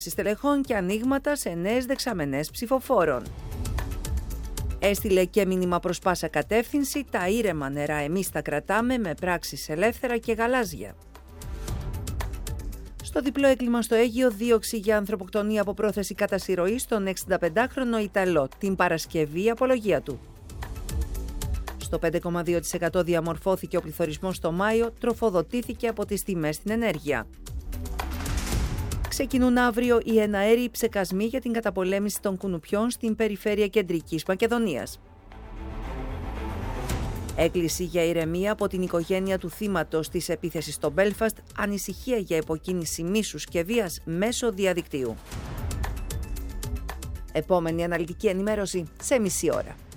στελεχών και ανοίγματα σε νέες δεξαμενές ψηφοφόρων. Έστειλε και μήνυμα προς πάσα κατεύθυνση: τα ήρεμα νερά εμείς τα κρατάμε με πράξεις ελεύθερα και γαλάζια. Στο διπλό έγκλημα στο Αίγυο, δίωξη για ανθρωποκτονία από πρόθεση κατά συρροή στον 65χρονο Ιταλό, την Παρασκευή απολογία του. Στο 5,2% διαμορφώθηκε ο πληθωρισμός το Μάιο, τροφοδοτήθηκε από τις τιμές στην ενέργεια. Ξεκινούν αύριο οι εναέριοι ψεκασμοί για την καταπολέμηση των κουνουπιών στην περιφέρεια Κεντρικής Μακεδονίας. Έκκληση για ηρεμία από την οικογένεια του θύματος της επίθεσης στο Μπέλφαστ, ανησυχία για υποκίνηση μίσους και βίας μέσω διαδικτύου. Επόμενη αναλυτική ενημέρωση σε μισή ώρα.